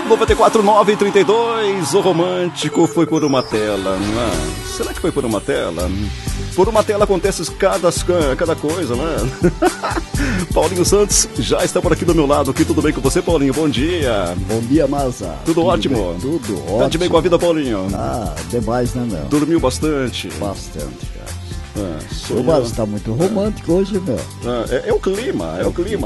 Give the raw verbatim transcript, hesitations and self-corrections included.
noventa e quatro, nove trinta e dois, o romântico foi por uma tela. Né? Será que foi por uma tela? Por uma tela acontece cada, cada coisa, né? Paulinho Santos já está por aqui do meu lado. Aqui, tudo bem com você, Paulinho? Bom dia. Bom dia, Maza. Tudo, tudo ótimo? Bem, tudo ótimo. Tá de bem com a vida, Paulinho? Ah, demais, né, meu? Dormiu bastante? Bastante, cara. Ah, o Maza tá muito romântico hoje, meu. Ah, é, é o clima, é o clima.